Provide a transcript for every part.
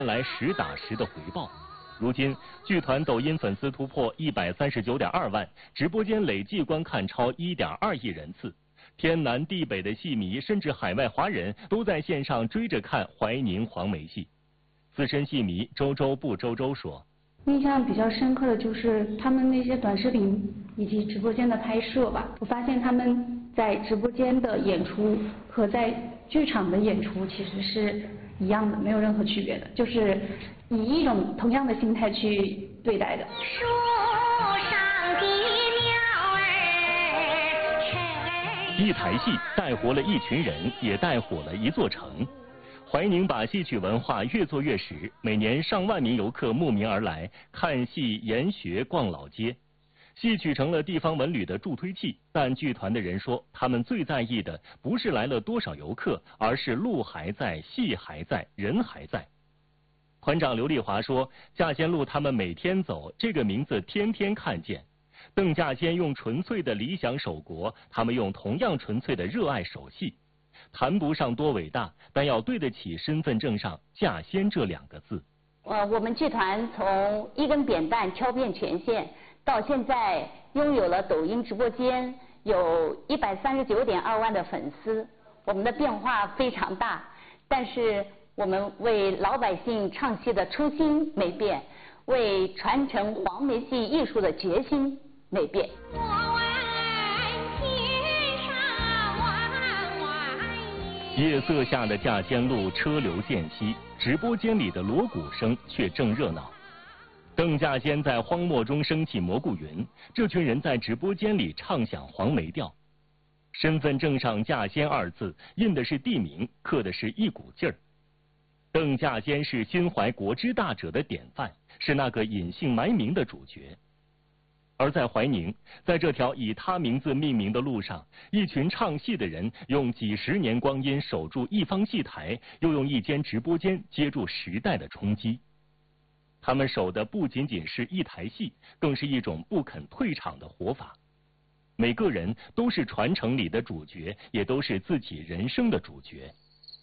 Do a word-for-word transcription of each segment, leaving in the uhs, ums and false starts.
来实打实的回报。如今，剧团抖音粉丝突破一百三十九点二万，直播间累计观看超一点二亿人次。天南地北的戏迷，甚至海外华人都在线上追着看怀宁黄梅戏。资深戏迷周周不周周说：“ 印象比较深刻的就是他们那些短视频以及直播间的拍摄吧。我发现他们在直播间的演出和在剧场的演出其实是一样的，没有任何区别的，就是以一种同样的心态去对待的。 树上的鸟儿，一台戏带活了一群人，也带火了一座城。怀宁把戏曲文化越做越实，每年上万名游客慕名而来，看戏、研学、逛老街。戏曲成了地方文旅的助推器，但剧团的人说，他们最在意的不是来了多少游客，而是路还在，戏还在，人还在。团长刘丽华说，稼先路他们每天走，这个名字天天看见。邓稼先用纯粹的理想守国，他们用同样纯粹的热爱守戏。谈不上多伟大，但要对得起身份证上稼先这两个字。 呃，我们剧团从一根扁担敲遍全县，到现在拥有了抖音直播间，有一百三十九点二万的粉丝，我们的变化非常大，但是我们为老百姓唱戏的初心没变，为传承黄梅戏艺术的决心没变。 夜色下的稼先路车流渐稀，直播间里的锣鼓声却正热闹。邓稼先在荒漠中升起蘑菇云，这群人在直播间里唱响黄梅调。身份证上稼先二字印的是地名，刻的是一股劲儿。邓稼先是心怀国之大者的典范，是那个隐姓埋名的主角。而在怀宁，在这条以他名字命名的路上，一群唱戏的人用几十年光阴守住一方戏台，又用一间直播间接住时代的冲击。他们守的不仅仅是一台戏，更是一种不肯退场的活法。每个人都是传承里的主角，也都是自己人生的主角。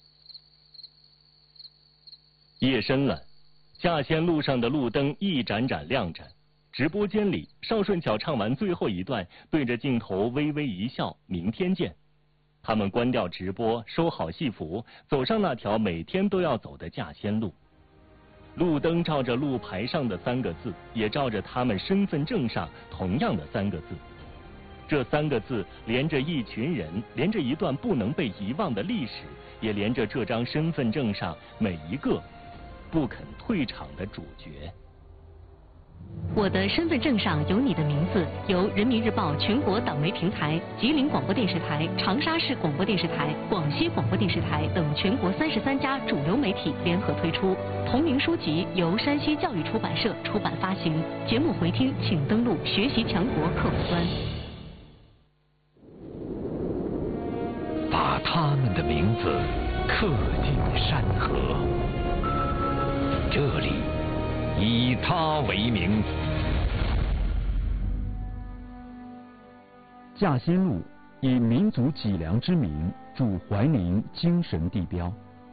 夜深了，稼先路上的路灯一盏盏亮着。直播间里，邵顺巧唱完最后一段，对着镜头微微一笑，明天见。他们关掉直播，收好戏服，走上那条每天都要走的稼先路。路灯照着路牌上的三个字，也照着他们身份证上同样的三个字。这三个字连着一群人，连着一段不能被遗忘的历史，也连着这张身份证上每一个不肯退场的主角。 我的身份证上有你的名字，由人民日报全国党媒平台、吉林广播电视台、长沙市广播电视台、广西广播电视台等全国三十三家主流媒体联合推出。同名书籍由山西教育出版社出版发行。节目回听请登录学习强国客户端。 把他们的名字刻进山河，这里以他为名。 稼先路以民族脊梁之名筑怀宁精神地标。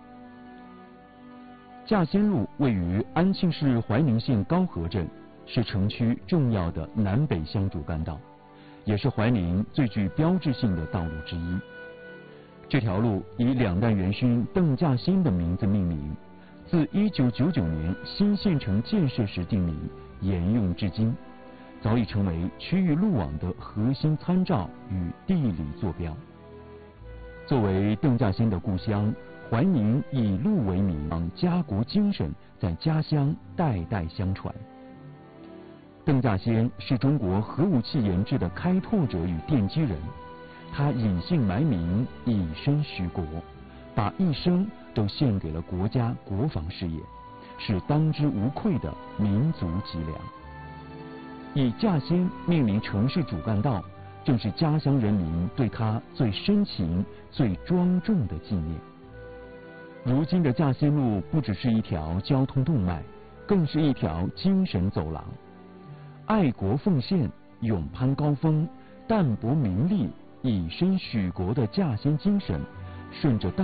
稼先路位于安庆市怀宁县高河镇，是城区重要的南北相主干道，也是怀宁最具标志性的道路之一。这条路以两代元勋邓稼先的名字命名，自一九九九年新县城建设时定名，沿用至今，早已成为区域路网的核心参照与地理坐标。作为邓稼先的故乡，怀宁以路为名，让家国精神在家乡代代相传。邓稼先是中国核武器研制的开拓者与奠基人，他隐姓埋名，以身许国，把一生都献给了国家国防事业，是当之无愧的民族脊梁。以稼先命名城市主干道，正是家乡人民对他最深情、最庄重的纪念。如今的稼先路不只是一条交通动脉，更是一条精神走廊。爱国奉献、勇攀高峰、淡泊名利、以身许国的稼先精神，顺着道